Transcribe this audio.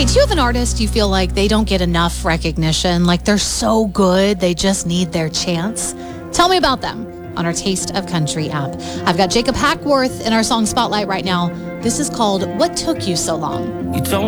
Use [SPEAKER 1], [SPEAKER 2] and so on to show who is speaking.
[SPEAKER 1] Hey, do you have an artist you feel like they don't get enough recognition? Like they're so good, they just need their chance? Tell me about them on our Taste of Country app. I've got Jacob Hackworth in our song Spotlight right now. This is called What Took You So Long?
[SPEAKER 2] You don't